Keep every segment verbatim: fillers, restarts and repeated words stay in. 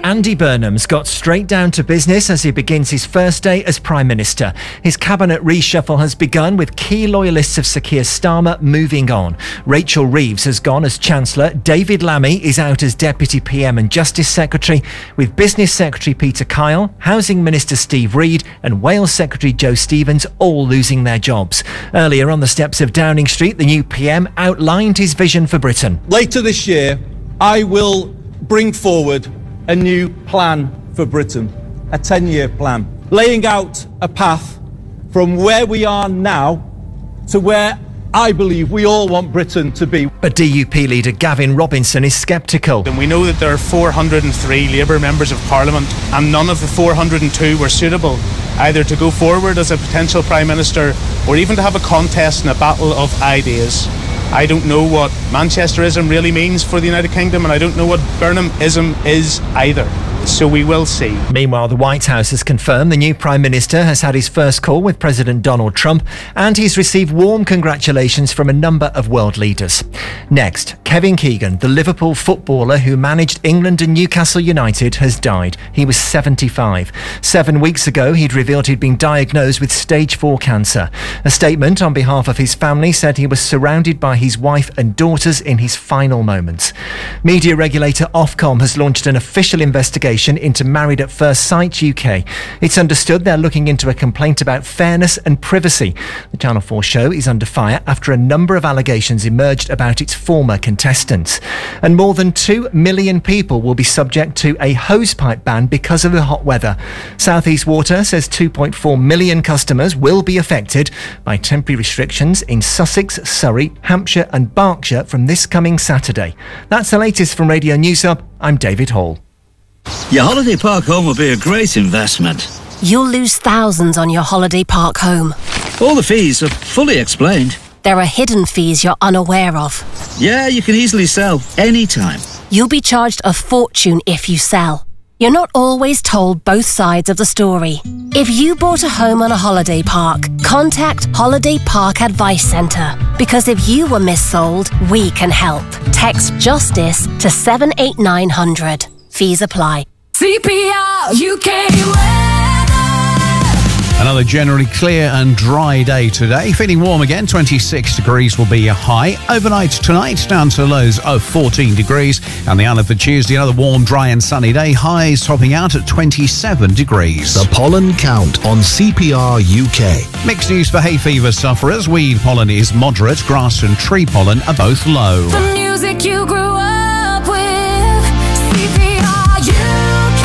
Andy Burnham's got straight down to business as he begins his first day as Prime Minister. His cabinet reshuffle has begun with key loyalists of Sir Keir Starmer moving on. Rachel Reeves has gone as Chancellor. David Lammy is out as Deputy P M and Justice Secretary, with Business Secretary Peter Kyle, Housing Minister Steve Reid and Wales Secretary Joe Stevens all losing their jobs. Earlier on the steps of Downing Street, the new P M outlined his vision for Britain. Later this year, I will bring forward a new plan for Britain, a ten-year plan, laying out a path from where we are now to where I believe we all want Britain to be. But D U P leader Gavin Robinson is sceptical. And we know that there are four hundred and three Labour members of Parliament, and none of the four hundred and two were suitable either to go forward as a potential Prime Minister or even to have a contest and a battle of ideas. I don't know what Manchesterism really means for the United Kingdom, and I don't know what Burnhamism is either. So we will see. Meanwhile, the White House has confirmed the new Prime Minister has had his first call with President Donald Trump, and he's received warm congratulations from a number of world leaders. Next, Kevin Keegan, the Liverpool footballer who managed England and Newcastle United, has died. He was seventy-five. Seven weeks ago, he'd revealed he'd been diagnosed with stage four cancer. A statement on behalf of his family said he was surrounded by his wife and daughters in his final moments. Media regulator Ofcom has launched an official investigation into Married at First Sight U K. It's understood they're looking into a complaint about fairness and privacy. The Channel four show is under fire after a number of allegations emerged about its former contestants. And more than two million people will be subject to a hosepipe ban because of the hot weather. South East Water says two point four million customers will be affected by temporary restrictions in Sussex, Surrey, Hampshire and Berkshire from this coming Saturday. That's the latest from Radio News Hub. I'm David Hall. Your holiday park home will be a great investment. You'll lose thousands on your holiday park home. All the fees are fully explained. There are hidden fees you're unaware of. Yeah, you can easily sell anytime. You'll be charged a fortune if you sell. You're not always told both sides of the story. If you bought a home on a holiday park, contact Holiday Park Advice Centre. Because if you were missold, we can help. Text JUSTICE to seven eight nine hundred. Fees apply. C P R U K weather. Another generally clear and dry day today. Feeling warm again, twenty-six degrees will be your high. Overnight tonight, down to lows of fourteen degrees. And the Isle of the Tuesday, another warm, dry and sunny day. Highs topping out at twenty-seven degrees. The pollen count on C P R U K. Mixed news for hay fever sufferers. Weed pollen is moderate. Grass and tree pollen are both low. The music you grew up with. C P R U K.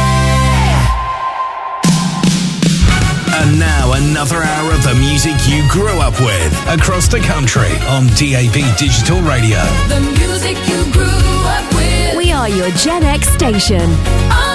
And now another hour of the music you grew up with across the country on D A B Digital Radio. The music you grew up with. We are your Gen X station. Oh.